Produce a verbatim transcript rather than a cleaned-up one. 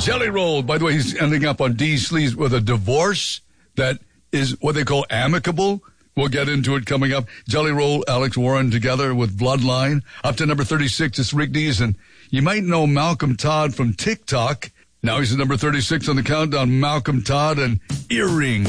Jelly Roll, by the way, he's ending up on D Sleaze with a divorce that is what they call amicable. We'll get into it coming up. Jelly Roll, Alex Warren together with Bloodline. Up to number thirty-six, it's Rick Dees. And you might know Malcolm Todd from TikTok. Now he's at number thirty-six on the countdown. Malcolm Todd and Earring.